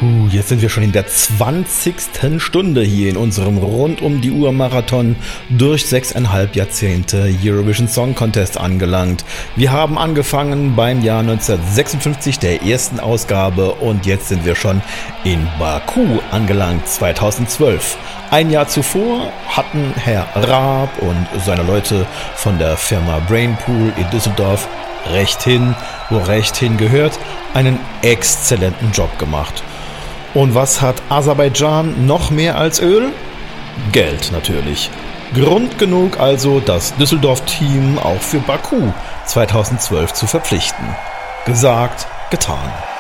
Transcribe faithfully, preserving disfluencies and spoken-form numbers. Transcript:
Puh, jetzt sind wir schon in der zwanzigsten Stunde hier in unserem Rund-um-die-Uhr-Marathon durch sechseinhalb Jahrzehnte Eurovision Song Contest angelangt. Wir haben angefangen beim Jahr neunzehnhundertsechsundfünfzig, der ersten Ausgabe, und jetzt sind wir schon in Baku angelangt, zweitausendzwölf. Ein Jahr zuvor hatten Herr Raab und seine Leute von der Firma Brainpool in Düsseldorf rechthin, wo rechthin gehört, einen exzellenten Job gemacht. Und was hat Aserbaidschan noch mehr als Öl? Geld natürlich. Grund genug also, das Düsseldorf-Team auch für Baku zweitausendzwölf zu verpflichten. Gesagt, getan.